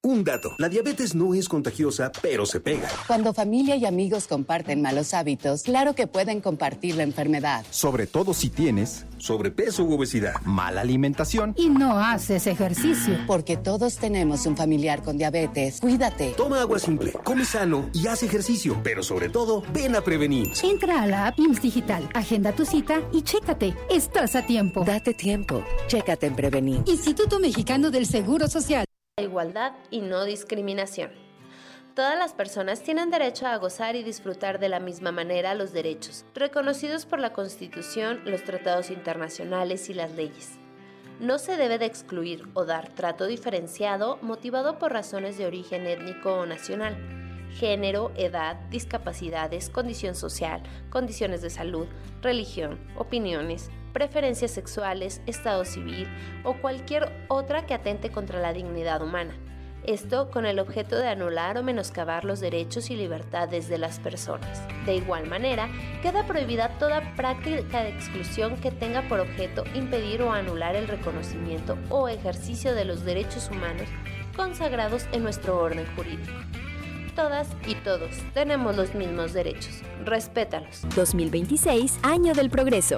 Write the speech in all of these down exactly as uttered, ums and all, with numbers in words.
Un dato, la diabetes no es contagiosa, pero se pega. Cuando familia y amigos comparten malos hábitos, claro que pueden compartir la enfermedad. Sobre todo si tienes sobrepeso u obesidad, mala alimentación y no haces ejercicio. Porque todos tenemos un familiar con diabetes. Cuídate. Toma agua simple, come sano y haz ejercicio. Pero sobre todo, ven a prevenir. Entra a la app I M S S Digital, agenda tu cita y chécate. Estás a tiempo. Date tiempo. Chécate en prevenir. Instituto Mexicano del Seguro Social. Igualdad y no discriminación. Todas las personas tienen derecho a gozar y disfrutar de la misma manera los derechos, reconocidos por la Constitución, los tratados internacionales y las leyes. No se debe de excluir o dar trato diferenciado motivado por razones de origen étnico o nacional, género, edad, discapacidades, condición social, condiciones de salud, religión, opiniones, preferencias sexuales, estado civil o cualquier otra que atente contra la dignidad humana. Esto con el objeto de anular o menoscabar los derechos y libertades de las personas. De igual manera, queda prohibida toda práctica de exclusión que tenga por objeto impedir o anular el reconocimiento o ejercicio de los derechos humanos consagrados en nuestro orden jurídico. Todas y todos tenemos los mismos derechos. Respétalos. dos mil veintiséis, Año del Progreso.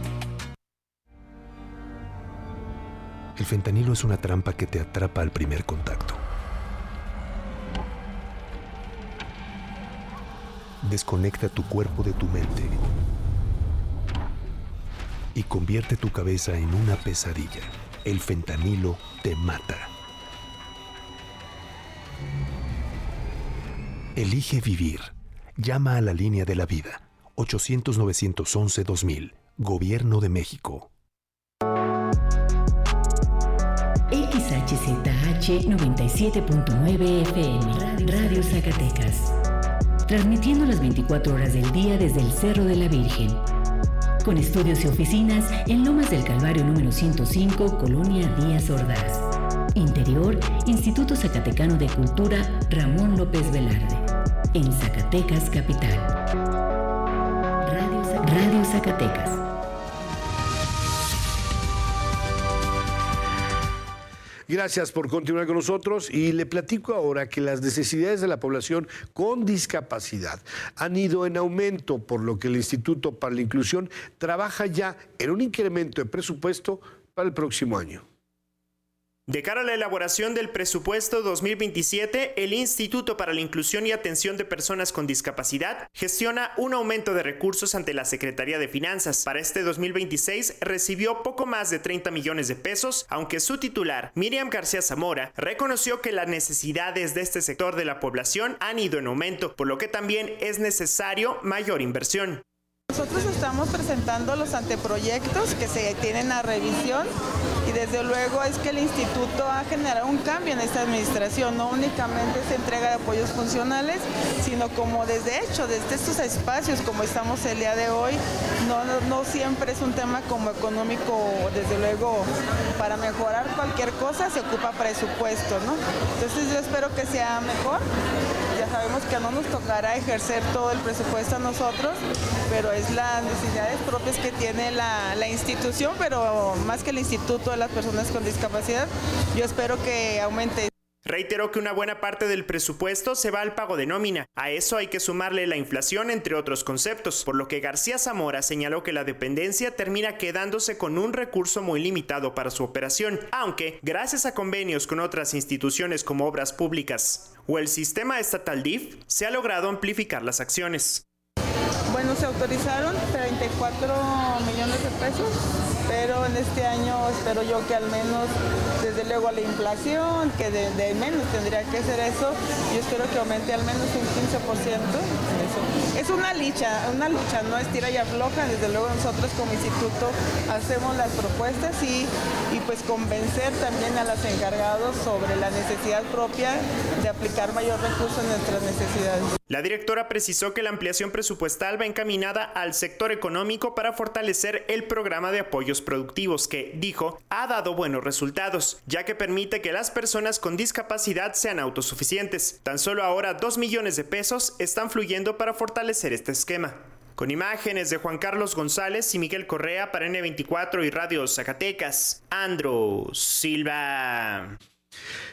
El fentanilo es una trampa que te atrapa al primer contacto. Desconecta tu cuerpo de tu mente y convierte tu cabeza en una pesadilla. El fentanilo te mata. Elige vivir. Llama a la línea de la vida. ochocientos, novecientos once, dos mil. Gobierno de México. X H Z H noventa y siete punto nueve F M, Radio Zacatecas. Transmitiendo las veinticuatro horas del día desde el Cerro de la Virgen. Con estudios y oficinas en Lomas del Calvario número ciento cinco, Colonia Díaz Ordaz. Interior, Instituto Zacatecano de Cultura Ramón López Velarde. En Zacatecas, capital. Radio, Radio Zacatecas. Gracias por continuar con nosotros y le platico ahora que las necesidades de la población con discapacidad han ido en aumento, por lo que el Instituto para la Inclusión trabaja ya en un incremento de presupuesto para el próximo año. De cara a la elaboración del presupuesto dos mil veintisiete, el Instituto para la Inclusión y Atención de Personas con Discapacidad gestiona un aumento de recursos ante la Secretaría de Finanzas. Para este dos mil veintiséis recibió poco más de treinta millones de pesos, aunque su titular, Miriam García Zamora, reconoció que las necesidades de este sector de la población han ido en aumento, por lo que también es necesario mayor inversión. Nosotros estamos presentando los anteproyectos que se tienen a revisión y desde luego es que el instituto ha generado un cambio en esta administración, no únicamente se entrega de apoyos funcionales, sino como desde hecho, desde estos espacios como estamos el día de hoy, no, no, no siempre es un tema como económico, desde luego para mejorar cualquier cosa se ocupa presupuesto, ¿no? Entonces yo espero que sea mejor, ya sabemos que no nos tocará ejercer todo el presupuesto a nosotros, pero es las necesidades propias que tiene la, la institución, pero más que el instituto de las personas con discapacidad, yo espero que aumente. Reiteró que una buena parte del presupuesto se va al pago de nómina. A eso hay que sumarle la inflación, entre otros conceptos, por lo que García Zamora señaló que la dependencia termina quedándose con un recurso muy limitado para su operación, aunque, gracias a convenios con otras instituciones como Obras Públicas o el sistema estatal D I F, se ha logrado amplificar las acciones. Bueno, se autorizaron treinta y cuatro millones de pesos, pero en este año espero yo que al menos, desde luego la inflación, que de, de menos tendría que ser eso, yo espero que aumente al menos un quince por ciento. Eso. Es una lucha, una lucha, no es tira y afloja, desde luego nosotros como instituto hacemos las propuestas y, y pues convencer también a los encargados sobre la necesidad propia de aplicar mayor recurso en nuestras necesidades. La directora precisó que la ampliación presupuestal va encaminada al sector económico para fortalecer el programa de apoyos productivos que, dijo, ha dado buenos resultados, ya que permite que las personas con discapacidad sean autosuficientes. Tan solo ahora dos millones de pesos están fluyendo para fortalecer este esquema. Con imágenes de Juan Carlos González y Miguel Correa para N veinticuatro y Radio Zacatecas, Andro Silva.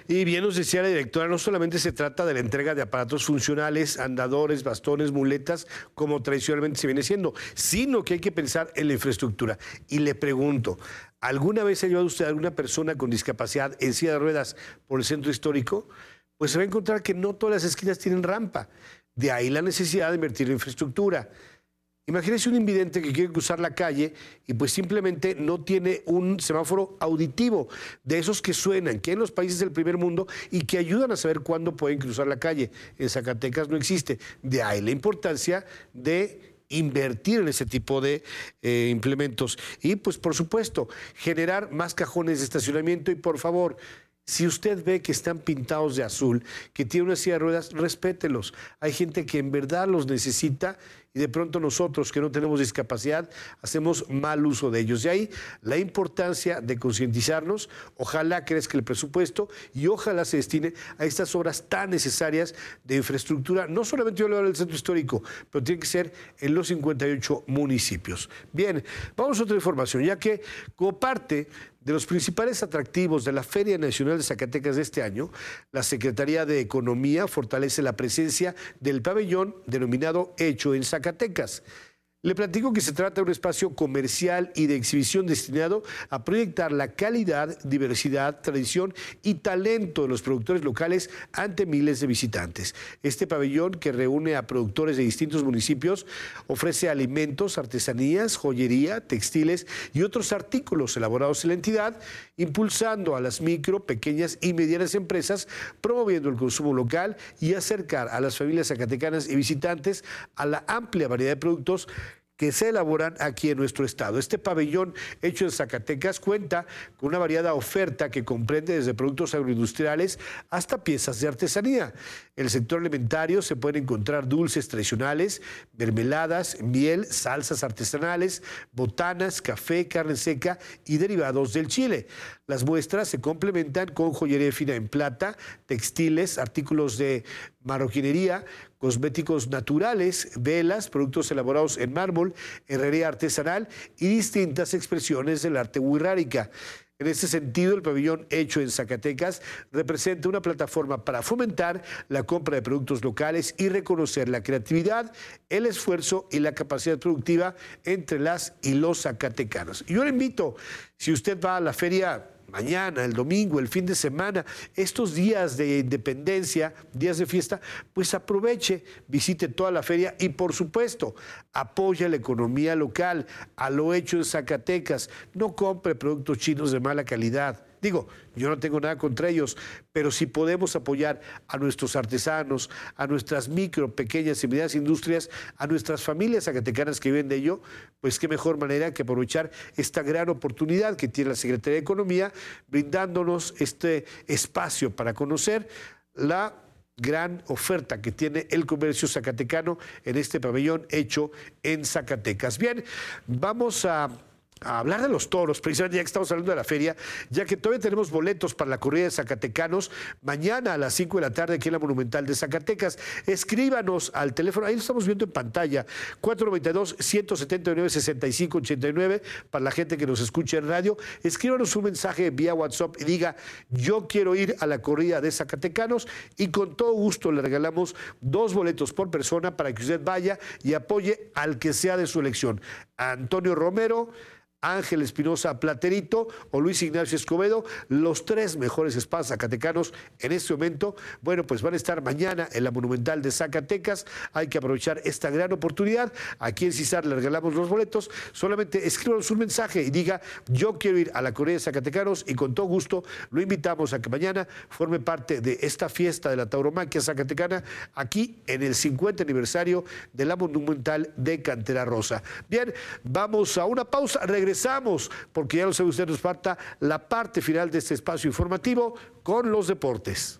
Y bien nos decía la directora, no solamente se trata de la entrega de aparatos funcionales, andadores, bastones, muletas, como tradicionalmente se viene siendo, sino que hay que pensar en la infraestructura. Y le pregunto, ¿alguna vez ha llevado usted a alguna persona con discapacidad en silla de ruedas por el centro histórico? Pues se va a encontrar que no todas las esquinas tienen rampa. De ahí la necesidad de invertir en infraestructura. Imagínese un invidente que quiere cruzar la calle y pues simplemente no tiene un semáforo auditivo, de esos que suenan, que hay en los países del primer mundo y que ayudan a saber cuándo pueden cruzar la calle. En Zacatecas no existe. De ahí la importancia de invertir en ese tipo de eh, implementos. Y pues por supuesto, generar más cajones de estacionamiento y por favor, si usted ve que están pintados de azul, que tiene una silla de ruedas, respételos. Hay gente que en verdad los necesita y de pronto nosotros que no tenemos discapacidad hacemos mal uso de ellos. De ahí la importancia de concientizarnos, ojalá crezca el presupuesto y ojalá se destine a estas obras tan necesarias de infraestructura, no solamente yo le hablo del centro histórico, pero tiene que ser en los cincuenta y ocho municipios. Bien, vamos a otra información, ya que como parte de los principales atractivos de la Feria Nacional de Zacatecas de este año, la Secretaría de Economía fortalece la presencia del pabellón denominado Hecho en Zacatecas. Le platico que se trata de un espacio comercial y de exhibición destinado a proyectar la calidad, diversidad, tradición y talento de los productores locales ante miles de visitantes. Este pabellón, que reúne a productores de distintos municipios, ofrece alimentos, artesanías, joyería, textiles y otros artículos elaborados en la entidad, impulsando a las micro, pequeñas y medianas empresas, promoviendo el consumo local y acercar a las familias zacatecanas y visitantes a la amplia variedad de productos que se elaboran aquí en nuestro estado. Este pabellón Hecho en Zacatecas cuenta con una variada oferta que comprende desde productos agroindustriales hasta piezas de artesanía. En el sector alimentario se pueden encontrar dulces tradicionales, mermeladas, miel, salsas artesanales, botanas, café, carne seca y derivados del chile. Las muestras se complementan con joyería fina en plata, textiles, artículos de marroquinería, cosméticos naturales, velas, productos elaborados en mármol, herrería artesanal y distintas expresiones del arte wixárika. En este sentido, el pabellón Hecho en Zacatecas representa una plataforma para fomentar la compra de productos locales y reconocer la creatividad, el esfuerzo y la capacidad productiva entre las y los zacatecanos. Y yo le invito, si usted va a la feria mañana, el domingo, el fin de semana, estos días de independencia, días de fiesta, pues aproveche, visite toda la feria y por supuesto, apoya la economía local, a lo Hecho en Zacatecas, no compre productos chinos de mala calidad. Digo, yo no tengo nada contra ellos, pero si podemos apoyar a nuestros artesanos, a nuestras micro, pequeñas y medianas industrias, a nuestras familias zacatecanas que viven de ello, pues qué mejor manera que aprovechar esta gran oportunidad que tiene la Secretaría de Economía, brindándonos este espacio para conocer la gran oferta que tiene el comercio zacatecano en este pabellón Hecho en Zacatecas. Bien, vamos a... a hablar de los toros, precisamente ya que estamos hablando de la feria, ya que todavía tenemos boletos para la corrida de zacatecanos mañana a las cinco de la tarde aquí en la Monumental de Zacatecas. Escríbanos al teléfono, ahí lo estamos viendo en pantalla, cuatro nueve dos, uno siete nueve, seis cinco ocho nueve, para la gente que nos escucha en radio. Escríbanos un mensaje vía WhatsApp y diga, yo quiero ir a la corrida de zacatecanos y con todo gusto le regalamos dos boletos por persona para que usted vaya y apoye al que sea de su elección. A Antonio Romero, Ángel Espinosa Platerito o Luis Ignacio Escobedo, los tres mejores espadas zacatecanos en este momento, bueno, pues van a estar mañana en la Monumental de Zacatecas. Hay que aprovechar esta gran oportunidad. Aquí en Cisar le regalamos los boletos. Solamente escríbanos un mensaje y diga, yo quiero ir a la corrida de zacatecanos y con todo gusto lo invitamos a que mañana forme parte de esta fiesta de la tauromaquia zacatecana aquí en el cincuenta aniversario de la Monumental de Cantera Rosa. Bien, vamos a una pausa, regresamos. Regresamos, porque ya lo sabe usted, nos falta la parte final de este espacio informativo con los deportes.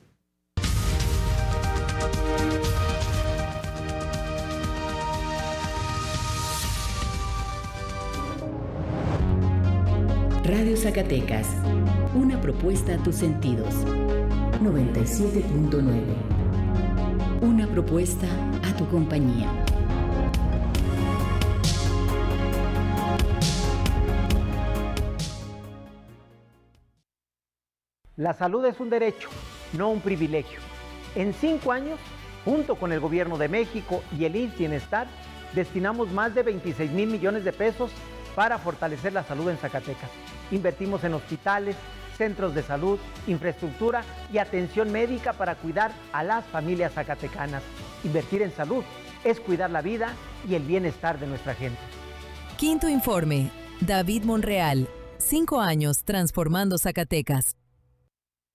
Radio Zacatecas, una propuesta a tus sentidos. noventa y siete punto nueve. Una propuesta a tu compañía. La salud es un derecho, no un privilegio. En cinco años, junto con el Gobierno de México y el I M S S Bienestar, destinamos más de veintiséis mil millones de pesos para fortalecer la salud en Zacatecas. Invertimos en hospitales, centros de salud, infraestructura y atención médica para cuidar a las familias zacatecanas. Invertir en salud es cuidar la vida y el bienestar de nuestra gente. Quinto informe. David Monreal. Cinco años transformando Zacatecas.